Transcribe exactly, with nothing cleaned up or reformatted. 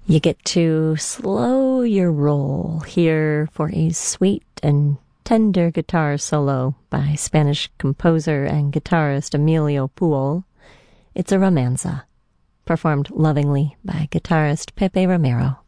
You get to slow your roll here for a sweet and tender guitar solo by Spanish composer and guitarist Emilio Pujol. It's a romanza, performed lovingly by guitarist Pepe Romero.